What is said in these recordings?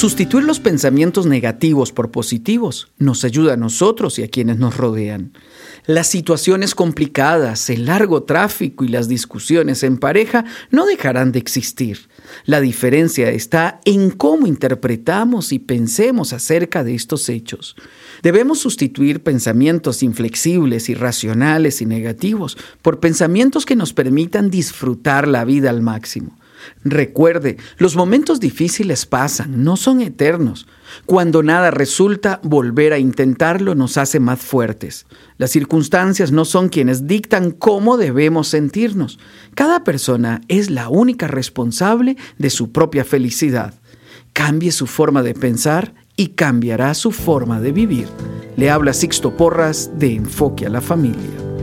Sustituir los pensamientos negativos por positivos nos ayuda a nosotros y a quienes nos rodean. Las situaciones complicadas, el largo tráfico y las discusiones en pareja no dejarán de existir. La diferencia está en cómo interpretamos y pensemos acerca de estos hechos. Debemos sustituir pensamientos inflexibles, irracionales y negativos por pensamientos que nos permitan disfrutar la vida al máximo. Recuerde, los momentos difíciles pasan, no son eternos. Cuando nada resulta, volver a intentarlo nos hace más fuertes. Las circunstancias no son quienes dictan cómo debemos sentirnos. Cada persona es la única responsable de su propia felicidad. Cambie su forma de pensar y cambiará su forma de vivir. Le habla Sixto Porras de Enfoque a la Familia.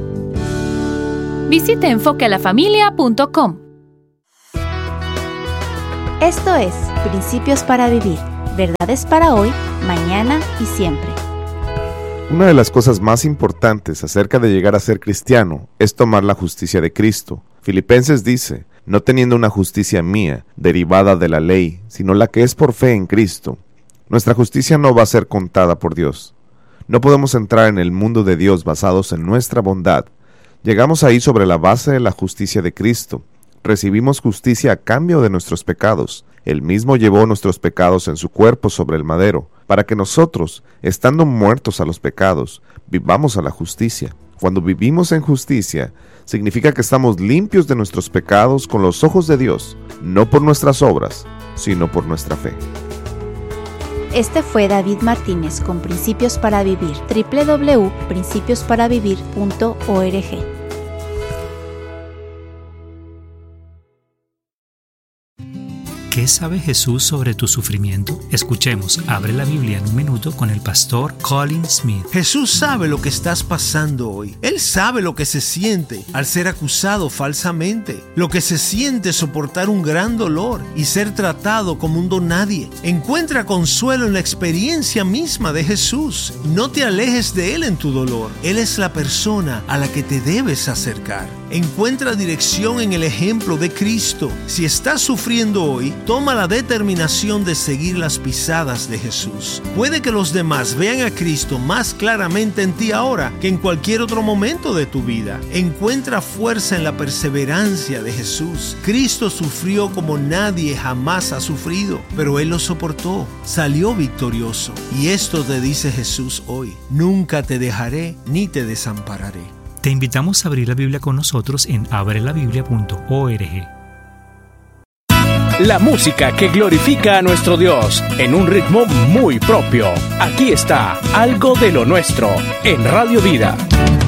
Visite enfoquealafamilia.com. Esto es Principios para Vivir, verdades para hoy, mañana y siempre. Una de las cosas más importantes acerca de llegar a ser cristiano es tomar la justicia de Cristo. Filipenses dice, no teniendo una justicia mía, derivada de la ley, sino la que es por fe en Cristo. Nuestra justicia no va a ser contada por Dios. No podemos entrar en el mundo de Dios basados en nuestra bondad. Llegamos ahí sobre la base de la justicia de Cristo. Recibimos justicia a cambio de nuestros pecados. Él mismo llevó nuestros pecados en su cuerpo sobre el madero, para que nosotros, estando muertos a los pecados, vivamos a la justicia. Cuando vivimos en justicia, significa que estamos limpios de nuestros pecados con los ojos de Dios, no por nuestras obras, sino por nuestra fe. Este fue David Martínez con Principios para Vivir, www.principiosparavivir.org. ¿Qué sabe Jesús sobre tu sufrimiento? Escuchemos Abre la Biblia en un minuto con el pastor Colin Smith. Jesús sabe lo que estás pasando hoy. Él sabe lo que se siente al ser acusado falsamente, lo que se siente soportar un gran dolor y ser tratado como un donadie. Encuentra consuelo en la experiencia misma de Jesús. No te alejes de Él en tu dolor. Él es la persona a la que te debes acercar. Encuentra dirección en el ejemplo de Cristo. Si estás sufriendo hoy, toma la determinación de seguir las pisadas de Jesús. Puede que los demás vean a Cristo más claramente en ti ahora que en cualquier otro momento de tu vida. Encuentra fuerza en la perseverancia de Jesús. Cristo sufrió como nadie jamás ha sufrido, pero Él lo soportó, salió victorioso. Y esto te dice Jesús hoy: nunca te dejaré ni te desampararé. Te invitamos a abrir la Biblia con nosotros en abrelabiblia.org. La música que glorifica a nuestro Dios en un ritmo muy propio. Aquí está Algo de lo Nuestro en Radio Vida.